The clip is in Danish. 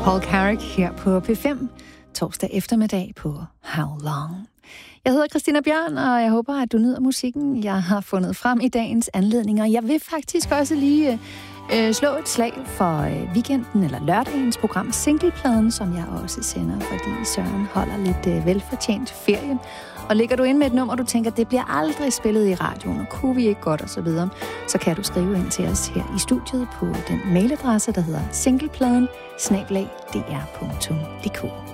Paul Carrick her på P5, torsdag eftermiddag på How Long. Jeg hedder Christina Bjørn, og jeg håber, at du nyder musikken, jeg har fundet frem i dagens anledninger. Jeg vil faktisk også lige slå et slag for weekenden eller lørdagens program Singlepladen, som jeg også sender, fordi Søren holder lidt velfortjent ferie. Og ligger du ind med et nummer, du tænker, det bliver aldrig spillet i radioen, og kunne vi ikke godt, og så videre, så kan du skrive ind til os her i studiet på den mailadresse, der hedder singlepladen@dr.dk.